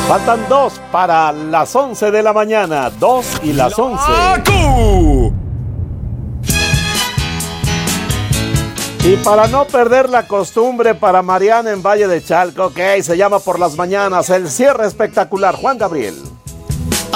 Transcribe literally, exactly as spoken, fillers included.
Faltan dos para las once de la mañana. Dos y las once. Y para no perder la costumbre, para Mariana en Valle de Chalco, ok, se llama por las mañanas, el cierre espectacular. Juan Gabriel.